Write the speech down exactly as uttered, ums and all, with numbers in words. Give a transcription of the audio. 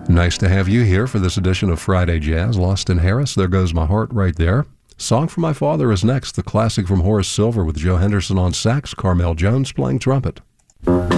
Nice to have you here for this edition of Friday Jazz. Lawson Harris, There Goes My Heart right there. Song for My Father is next, the classic from Horace Silver with Joe Henderson on sax, Carmel Jones playing trumpet.